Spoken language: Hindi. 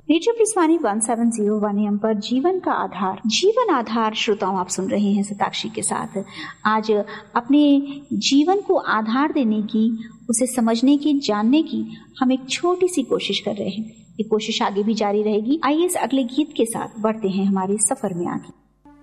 रेडियो पिस्वानी 1701 AM पर जीवन का आधार, जीवन आधार श्रोताओं आप सुन रहे हैं सताक्षी के साथ। आज अपने जीवन को आधार देने की, उसे समझने की, जानने की हम एक छोटी सी कोशिश कर रहे हैं। ये कोशिश आगे भी जारी रहेगी। आइए इस अगले गीत के साथ बढ़ते हैं हमारे सफर में आगे।